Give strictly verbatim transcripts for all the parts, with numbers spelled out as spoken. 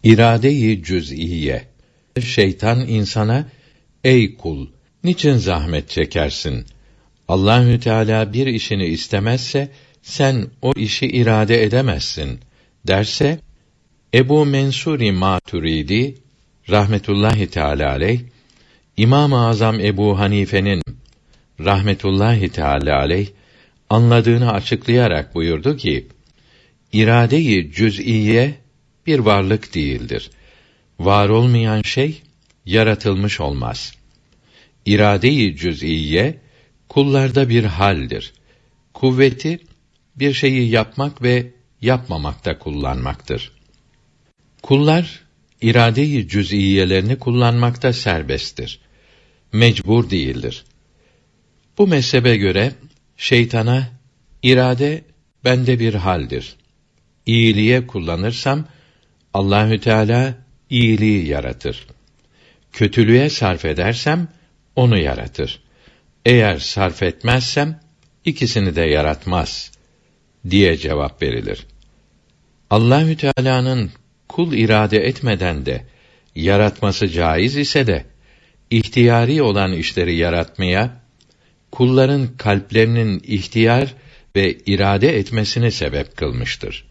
İrade-i cüz'iye. Şeytan insana, ey kul, niçin zahmet çekersin? Allahü Teala bir işini istemezse sen o işi irade edemezsin derse, Ebu Mensûr-i Maturidi rahmetullahi teâlâ aleyh, İmam-ı Azam Ebu Hanife'nin rahmetullahi teâlâ aleyh anladığını açıklayarak buyurdu ki, irade-i cüz'iye bir varlık değildir. Var olmayan şey yaratılmış olmaz. İrade-i cüz'iye kullarda bir haldir. Kuvveti bir şeyi yapmak ve yapmamakta kullanmaktır. Kullar irade-i cüz'iyelerini kullanmakta serbesttir. Mecbur değildir. Bu mezhebe göre şeytana irade bende bir haldir. İyiliğe kullanırsam Allahü Teala iyiliği yaratır. Kötülüğe sarf edersem onu yaratır. Eğer sarf etmezsem ikisini de yaratmaz diye cevap verilir. Allahü Teala'nın kul irade etmeden de yaratması caiz ise de ihtiyari olan işleri yaratmaya kulların kalplerinin ihtiyar ve irade etmesini sebep kılmıştır.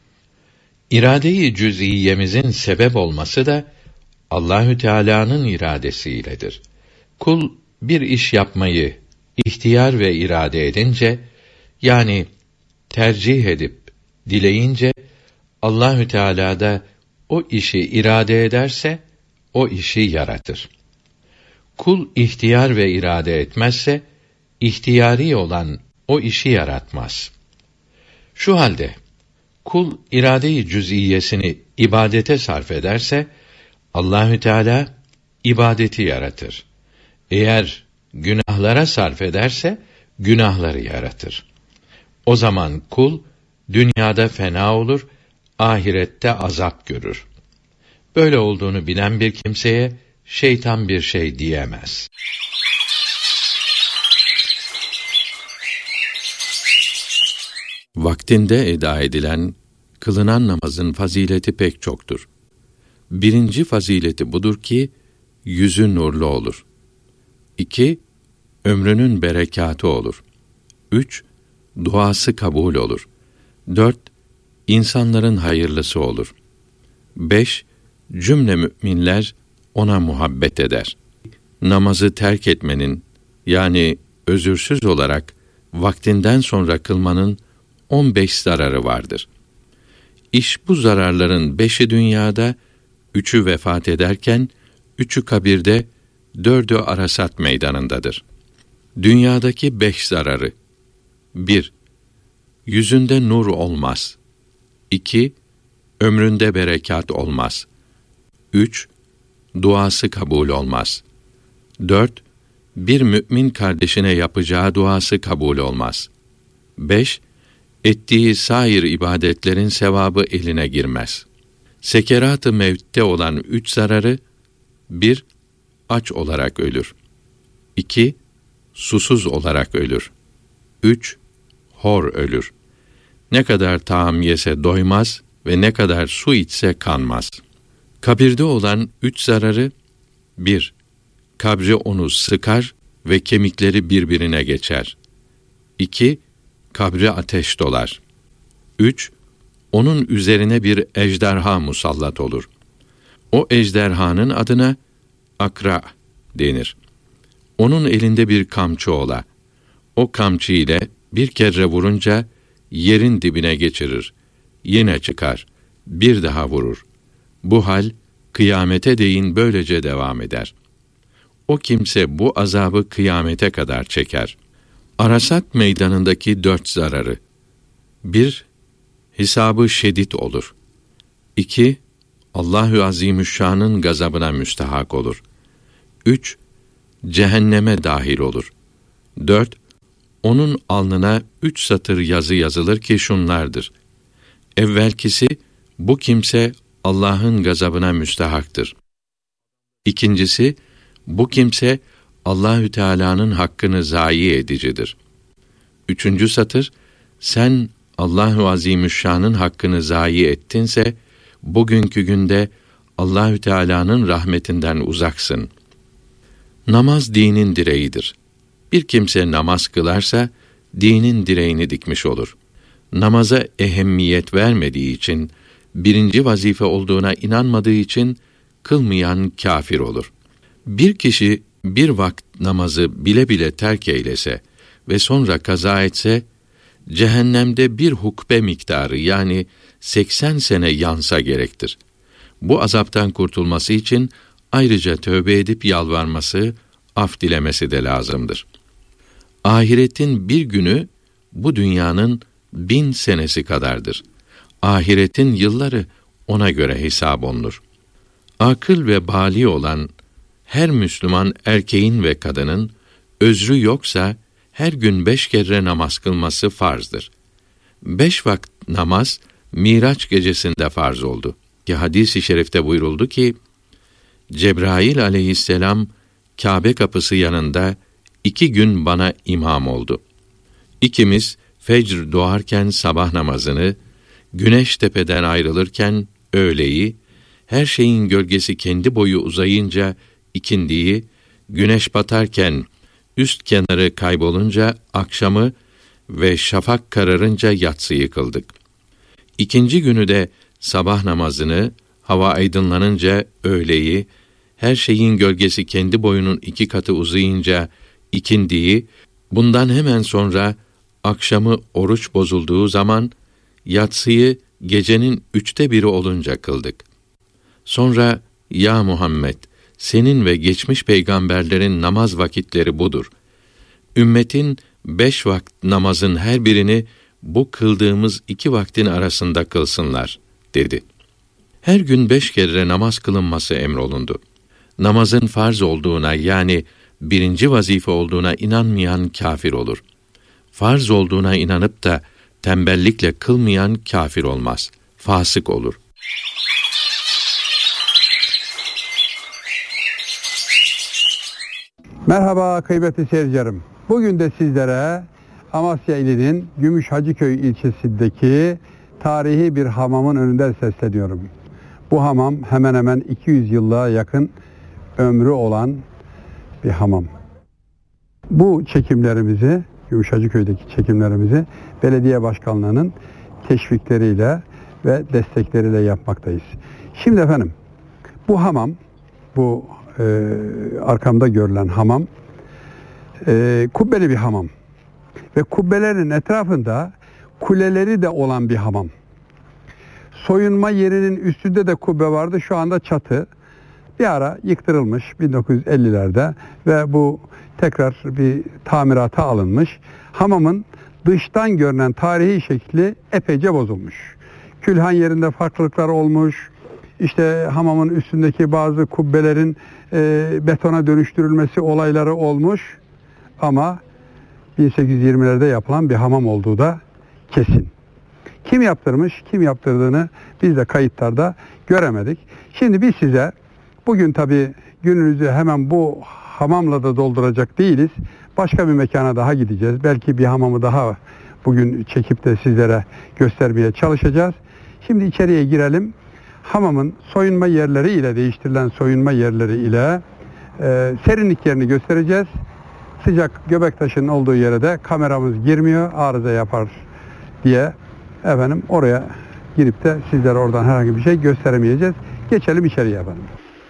İrade-i cüz'iyemizin sebep olması da Allahü Teala'nın iradesiyledir. Kul bir iş yapmayı ihtiyar ve irade edince, yani tercih edip dileyince, Allahü Teala da o işi irade ederse o işi yaratır. Kul ihtiyar ve irade etmezse ihtiyari olan o işi yaratmaz. Şu halde kul irade-i cüz'iyesini ibadete sarf ederse Allahü Teala ibadeti yaratır. Eğer günahlara sarf ederse günahları yaratır. O zaman kul dünyada fena olur, ahirette azap görür. Böyle olduğunu bilen bir kimseye şeytan bir şey diyemez. Vaktinde eda edilen, kılınan namazın fazileti pek çoktur. Birinci fazileti budur ki, yüzü nurlu olur. İki, ömrünün berekatı olur. Üç, duası kabul olur. Dört, insanların hayırlısı olur. Beş, cümle müminler ona muhabbet eder. Namazı terk etmenin, yani özürsüz olarak vaktinden sonra kılmanın on beş zararı vardır. İş bu zararların beşi dünyada, üçü vefat ederken, üçü kabirde, dördü Arasat meydanındadır. Dünyadaki beş zararı: bir, yüzünde nur olmaz. İki, ömründe berekat olmaz. Üç, duası kabul olmaz. Dört, bir mümin kardeşine yapacağı duası kabul olmaz. Beş, ettiği sair ibadetlerin sevabı eline girmez. Sekerat-ı mevtte olan üç zararı: bir, aç olarak ölür. İki, susuz olarak ölür. Üç, hor ölür. Ne kadar taam yese doymaz ve ne kadar su içse kanmaz. Kabirde olan üç zararı: bir, kabri onu sıkar ve kemikleri birbirine geçer. İki, kabri ateş dolar. Üç, onun üzerine bir ejderha musallat olur. O ejderhanın adına akra denir. Onun elinde bir kamçı ola. O kamçı ile bir kere vurunca yerin dibine geçirir. Yine çıkar. Bir daha vurur. Bu hal kıyamete değin böylece devam eder. O kimse bu azabı kıyamete kadar çeker. Arasat meydanındaki dört zararı: bir, hesabı şedid olur. İki, Allahü Azimüşşan'ın gazabına müstahak olur. Üç, cehenneme dahil olur. Dört, onun alnına üç satır yazı yazılır ki şunlardır: evvelkisi, bu kimse Allah'ın gazabına müstahaktır. İkincisi, bu kimse Allahü Teala'nın hakkını zayi edicidir. Üçüncü satır, sen Allahu Azimüşşan'ın hakkını zayi ettinse bugünkü günde Allahü Teala'nın rahmetinden uzaksın. Namaz dinin direğidir. Bir kimse namaz kılarsa dinin direğini dikmiş olur. Namaza ehemmiyet vermediği için, birinci vazife olduğuna inanmadığı için kılmayan kâfir olur. Bir kişi bir vakit namazı bile bile terk eylese ve sonra kaza etse, cehennemde bir hukbe miktarı yani seksen sene yansa gerektir. Bu azaptan kurtulması için ayrıca tövbe edip yalvarması, af dilemesi de lazımdır. Ahiretin bir günü bu dünyanın bin senesi kadardır. Ahiretin yılları ona göre hesap olunur. Akıl ve bâli olan her Müslüman erkeğin ve kadının özrü yoksa her gün beş kere namaz kılması farzdır. Beş vakit namaz Miraç gecesinde farz oldu. Ki hadis-i şerifte buyuruldu ki, Cebrail aleyhisselam Kâbe kapısı yanında iki gün bana imam oldu. İkimiz fecr doğarken sabah namazını, güneş tepeden ayrılırken öğleyi, her şeyin gölgesi kendi boyu uzayınca ikindiyi, güneş batarken üst kenarı kaybolunca akşamı ve şafak kararınca yatsıyı kıldık. İkinci günü de sabah namazını, hava aydınlanınca öğleyi, her şeyin gölgesi kendi boyunun iki katı uzayınca ikindiyi, bundan hemen sonra akşamı oruç bozulduğu zaman yatsıyı gecenin üçte biri olunca kıldık. Sonra, ya Muhammed, senin ve geçmiş peygamberlerin namaz vakitleri budur. Ümmetin beş vakit namazın her birini bu kıldığımız iki vaktin arasında kılsınlar, dedi. Her gün beş kere namaz kılınması emrolundu. Namazın farz olduğuna yani birinci vazife olduğuna inanmayan kâfir olur. Farz olduğuna inanıp da tembellikle kılmayan kâfir olmaz, fasık olur. Merhaba kıymetli seyircilerim. Bugün de sizlere Amasya ilinin Gümüş Hacıköy ilçesindeki tarihi bir hamamın önünden sesleniyorum. Bu hamam hemen hemen iki yüz yıla yakın ömrü olan bir hamam. Bu çekimlerimizi, Gümüş Hacıköy'deki çekimlerimizi belediye başkanlığının teşvikleriyle ve destekleriyle yapmaktayız. Şimdi efendim, bu hamam, bu e, arkamda görülen hamam, e, kubbeli bir hamam. Ve kubbelerin etrafında kuleleri de olan bir hamam. Soyunma yerinin üstünde de kubbe vardı, şu anda çatı. Bir ara yıktırılmış bin dokuz yüz ellilerde ve bu tekrar bir tamirata alınmış. Hamamın dıştan görünen tarihi şekli epeyce bozulmuş. Külhan yerinde farklılıklar olmuş. İşte hamamın üstündeki bazı kubbelerin e, betona dönüştürülmesi olayları olmuş. Ama bin sekiz yüz yirmilerde yapılan bir hamam olduğu da kesin. Kim yaptırmış, kim yaptırdığını biz de kayıtlarda göremedik. Şimdi biz size bugün tabii gününüzü hemen bu hamamla da dolduracak değiliz. Başka bir mekana daha gideceğiz. Belki bir hamamı daha bugün çekip de sizlere göstermeye çalışacağız. Şimdi içeriye girelim. Hamamın soyunma yerleri ile değiştirilen soyunma yerleri ile e, serinlik yerini göstereceğiz. Sıcak göbek taşının olduğu yere de kameramız girmiyor, arıza yapar diye efendim oraya girip de sizlere oradan herhangi bir şey gösteremeyeceğiz. Geçelim içeriye efendim.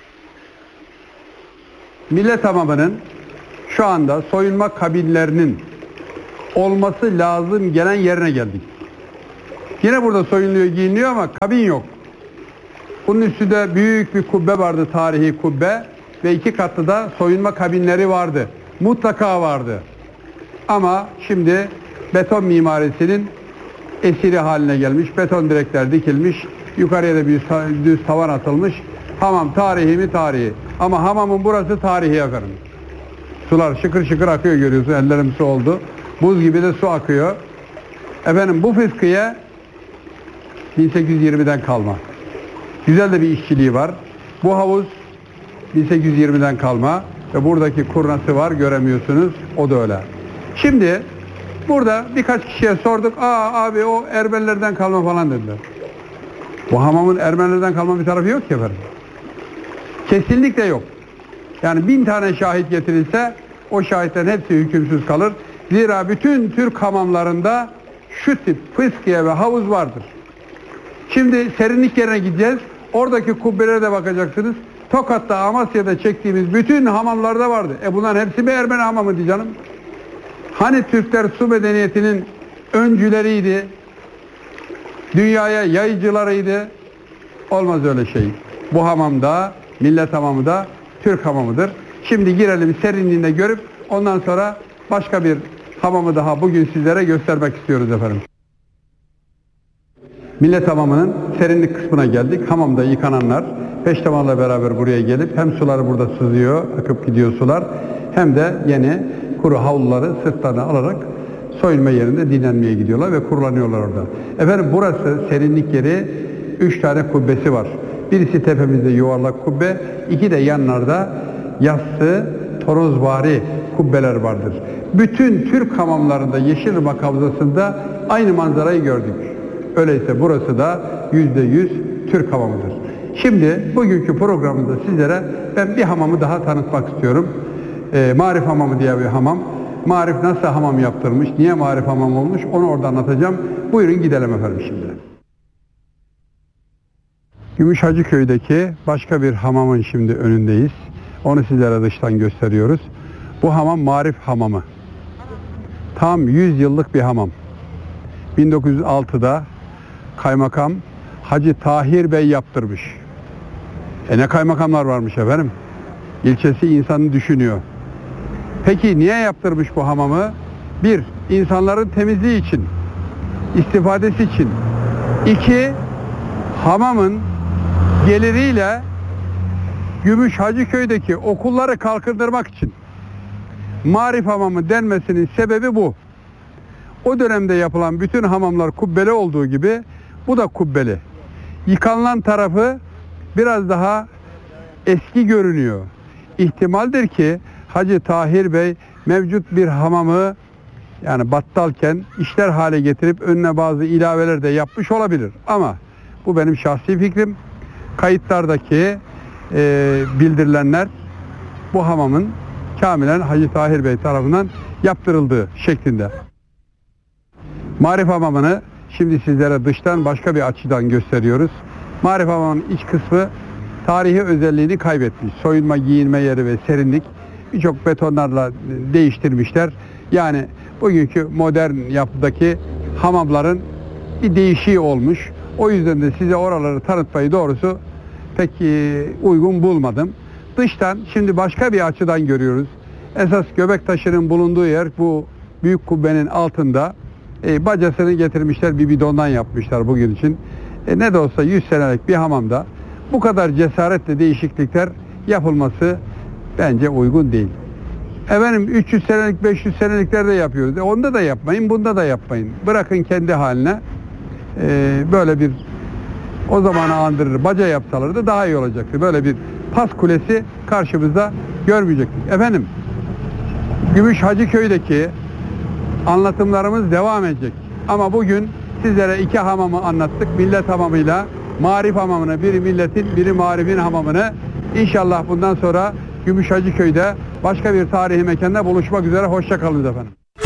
Millet hamamının şu anda soyunma kabinlerinin olması lazım gelen yerine geldik. Yine burada soyunuluyor, giyiniliyor ama kabin yok. Bunun üstünde büyük bir kubbe vardı, tarihi kubbe ve iki katlı da soyunma kabinleri vardı. Mutlaka vardı. Ama şimdi beton mimarisinin esiri haline gelmiş. Beton direkler dikilmiş. Yukarıya da bir düz tavan atılmış. Hamam tarihi mi tarihi. Ama hamamın burası tarihi efendim. Sular şıkır şıkır akıyor, görüyorsun. Ellerim su oldu. Buz gibi de su akıyor. Efendim bu fıskiye bin sekiz yüz yirmiden kalma. Güzel de bir işçiliği var. Bu havuz bin sekiz yüz yirmiden kalma. Ve buradaki kurnası var, göremiyorsunuz. O da öyle. Şimdi burada birkaç kişiye sorduk. Aa abi o Erbellerden kalma falan dediler. Bu hamamın Ermenilerden kalma bir tarafı yok ki efendim. Kesinlikle yok. Yani bin tane şahit getirilse o şahitlerin hepsi hükümsüz kalır. Zira bütün Türk hamamlarında şu tip fıskiye ve havuz vardır. Şimdi serinlik yerine gideceğiz. Oradaki kubbelere de bakacaksınız. Tokat'ta, Amasya'da çektiğimiz bütün hamamlarda vardı. E bunların hepsi bir Ermeni hamamıydı canım. Hani Türkler su medeniyetinin öncüleriydi, dünyaya yayıcılarıydı. Olmaz öyle şey. Bu hamamda, millet hamamı da Türk hamamıdır. Şimdi girelim serinliğinde görüp ondan sonra başka bir hamamı daha bugün sizlere göstermek istiyoruz efendim. Millet hamamının serinlik kısmına geldik. Hamamda yıkananlar peştemal'la beraber buraya gelip hem suları burada sızıyor, akıp gidiyor sular, hem de yeni kuru havluları sırtlarına alarak soyunma yerinde dinlenmeye gidiyorlar ve kurulanıyorlar orada. Efendim burası serinlik yeri, üç tane kubbesi var. Birisi tepemizde yuvarlak kubbe, iki de yanlarda yassı, torozvari kubbeler vardır. Bütün Türk hamamlarında Yeşilırmak Havzası'nda aynı manzarayı gördük. Öyleyse burası da yüzde yüz Türk hamamıdır. Şimdi bugünkü programımızda sizlere ben bir hamamı daha tanıtmak istiyorum. E, Marif Hamamı diye bir hamam. Marif nasıl hamam yaptırmış, niye Marif Hamam olmuş onu orada anlatacağım. Buyurun gidelim efendim şimdi. Gümüş Hacıköy'deki başka bir hamamın şimdi önündeyiz. Onu sizlere dıştan gösteriyoruz. Bu hamam Marif Hamamı. Tam yüz yıllık bir hamam. bin dokuz yüz altıda kaymakam Hacı Tahir Bey yaptırmış. E ne kaymakamlar varmış efendim. İlçesi insanı düşünüyor. Peki niye yaptırmış bu hamamı? Bir, insanların temizliği için, istifadesi için. İki, hamamın geliriyle Gümüş Hacıköy'deki okulları kalkındırmak için. Marif Hamamı denmesinin sebebi bu. O dönemde yapılan bütün hamamlar kubbeli olduğu gibi bu da kubbeli. Yıkanılan tarafı biraz daha eski görünüyor. İhtimaldir ki Hacı Tahir Bey mevcut bir hamamı yani battalken işler hale getirip önüne bazı ilaveler de yapmış olabilir. Ama bu benim şahsi fikrim. Kayıtlardaki e, bildirilenler bu hamamın kamilen Hacı Tahir Bey tarafından yaptırıldığı şeklinde. Marif Hamamı'nı şimdi sizlere dıştan başka bir açıdan gösteriyoruz. Marif Hamamı'nın iç kısmı tarihi özelliğini kaybetmiş. Soyunma, giyinme yeri ve serinlik birçok betonlarla değiştirmişler. Yani bugünkü modern yapıdaki hamamların bir değişiği olmuş. O yüzden de size oraları tanıtmayı doğrusu pek uygun bulmadım. Dıştan şimdi başka bir açıdan görüyoruz. Esas göbek taşının bulunduğu yer bu büyük kubbenin altında. E, bacasını getirmişler, bir bidondan yapmışlar bugün için. E, ne de olsa yüz senelik bir hamamda bu kadar cesaretle değişiklikler yapılması bence uygun değil. Efendim üç yüz senelik, beş yüz senelikler de yapıyoruz. E, onda da yapmayın, bunda da yapmayın. Bırakın kendi haline. E, böyle bir o zamanı andırır. Baca yapsalardı daha iyi olacaktı. Böyle bir pas kulesi karşımızda görmeyecektik. Efendim Gümüş Hacıköy'deki anlatımlarımız devam edecek. Ama bugün sizlere iki hamamı anlattık. Millet hamamıyla Marif Hamamı'nı, biri milletin, biri Marif'in hamamını. İnşallah bundan sonra Gümüş Hacıköy'de başka bir tarihi mekanda buluşmak üzere. Hoşça kalın efendim.